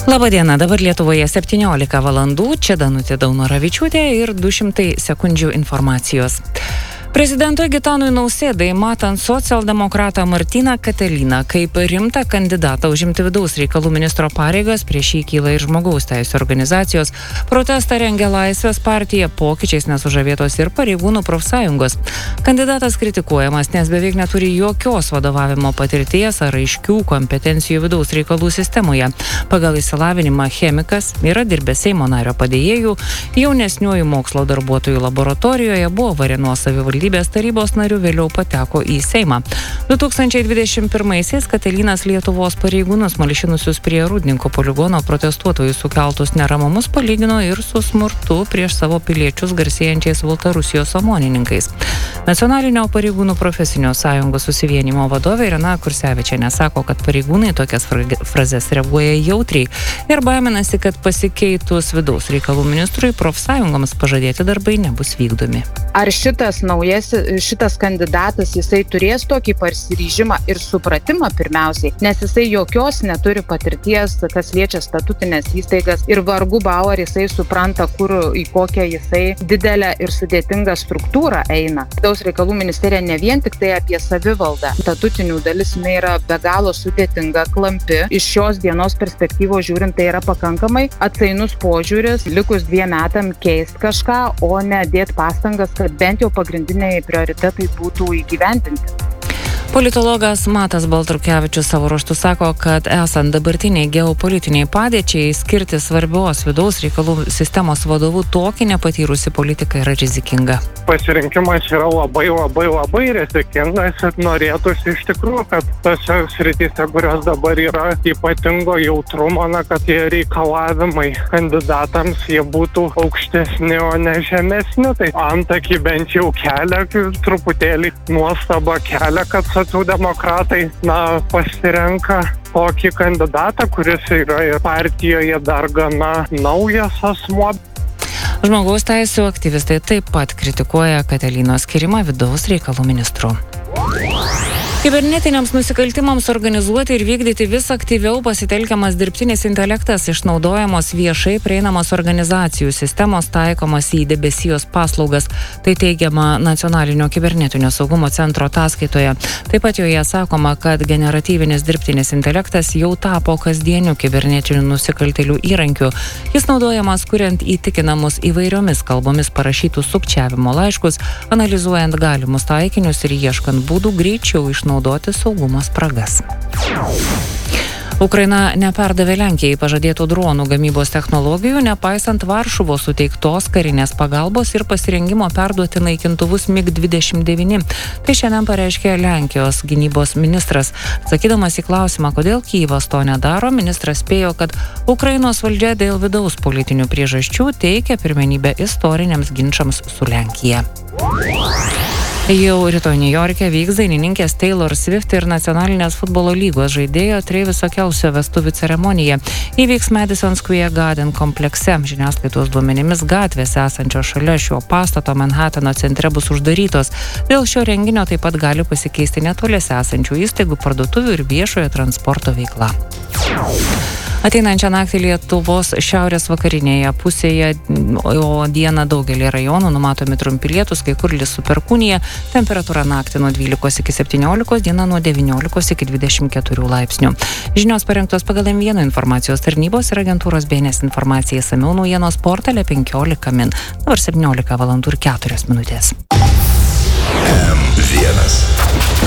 Labadiena, dabar Lietuvoje 17 valandų, čia Danutė Daunoravičiūtė ir 200 sekundžių informacijos. Prezidentui Gitanui Nausėdai matant socialdemokratą Martyną Katiliną kaip rimtą kandidatą užimti vidaus reikalų ministro pareigas, prieš jį kyla ir žmogaus teisių organizacijos. Protestą rengia Laisvės partija, pokyčiais nesužavėtos ir pareigūnų profsąjungos. Kandidatas kritikuojamas, nes beveik neturi jokios vadovavimo patirties ar aiškių kompetencijų vidaus reikalų sistemoje. Pagal išsilavinimą chemikas, yra dirbęs Seimo nario padėjėjų, jaunesniųjų mokslo darbuotojų laboratorijoje, buvo Varėnos savivaldybės tarybos narių, vėliau pateko į Seimą. 2021-aisiais Katilinas Lietuvos pareigūnus malšinusius prie Rūdninko poligono protestuotojų sukeltus neramumus palygino ir su smurtu prieš savo piliečius garsėjančiais Baltarusijos omonininkais. Nacionalinio pareigūnų profesinio sąjungos susivienimo vadovė Irena Kursevičienė sako, kad pareigūnai tokias frazes reaguoja jautriai ir baiminasi, kad pasikeitus vidaus reikalų ministrui profsąjungoms pažadėti darbai nebus vykdomi. Ar šitas kandidatas, jisai turės tokį pasiryžimą ir supratimą pirmiausiai, nes jisai jokios neturi patirties, kas liečia statutinės įstaigas ir vargu bau ar jisai supranta, į kokią jisai didelę ir sudėtingą struktūrą eina. Vidaus reikalų ministerija ne vien tik tai apie savivaldą. Statutinių dalis jinai yra be galo sudėtinga, klampi. Iš šios dienos perspektyvos žiūrint, tai yra pakankamai atsainus požiūris, likus 2 metam keist kažką, o ne dėti pastangas, kad bent jau pagrindiniai prioritetai būtų įgyvendinti. Politologas Matas Baltrukevičius savo ruožtu sako, kad esant dabartiniai geopolitiniai padėčiai, skirti svarbios vidaus reikalų sistemos vadovų tokį nepatyrusi politiką yra rizikinga. Pasirinkimas yra labai rizikingas ir norėtųsi iš tikrųjų, kad tose srityse, kurios dabar yra ypatingo jautrumo, kad tie reikalavimai kandidatams jie būtų aukštesni, o ne žemesni. Tai antakį bent jau kelia, truputėlį nuostabą kelia, kad socialdemokratai pasirenka tokį kandidatą, kuris yra ir partijoje dar gana naujas asmuo. Žmogaus teisių aktyvistai taip pat kritikuoja Katilinos skyrimą vidaus reikalų ministru. Kibernetiniams nusikaltimams organizuoti ir vykdyti vis aktyviau pasitelkiamas dirbtinis intelektas, išnaudojamos viešai prieinamos organizacijų sistemos, taikomas į debesijos paslaugas. Tai teigiama Nacionalinio kibernetinio saugumo centro ataskaitoje. Taip pat joje sakoma, kad generatyvinis dirbtinis intelektas jau tapo kasdieniu kibernetinių nusikaltėlių įrankiu. Jis naudojamas kuriant įtikinamus įvairiomis kalbomis parašytus sukčiavimo laiškus, analizuojant galimus taikinius ir ieškant būdų greičiau išnaudoti saugumo spragas. Ukraina neperdavė Lenkijai pažadėtų dronų gamybos technologijų, nepaisant Varšuvos suteiktos karinės pagalbos ir pasirengimo perduoti naikintuvus MiG-29. Tai šiandien pareiškė Lenkijos gynybos ministras. Sakydamas į klausimą, kodėl Kyjivas to nedaro, ministras spėjo, kad Ukrainos valdžia dėl vidaus politinių priežasčių teikia pirmenybę istoriniams ginčams su Lenkija. Jau rytoj Niujorke vyks dainininkės Taylor Swift ir nacionalinės futbolo lygos žaidėjo Traviso Kelsio vestuvių ceremonija. Įvyks Madison Square Garden komplekse. Žiniasklaidos duomenimis gatvės esančios šalia šio pastato Manhatano centre bus uždarytos. Dėl šio renginio taip pat gali pasikeisti netoliese esančių įstaigų, parduotuvių ir viešojo transporto veikla. Ateinančią naktį Lietuvos šiaurės vakarinėje pusėje, o dieną daugelį rajonų numatomi trumpi lietūs, kai kur lis su perkūnija, temperatūra naktį nuo 12 iki 17, diena nuo 19 iki 24 laipsnių. Žinios parengtos pagal M1 informacijos tarnybos ir agentūros BNS informacija, išsamiau naujienos portale 15 min. Dabar 17 valandų ir 4 minutės. M1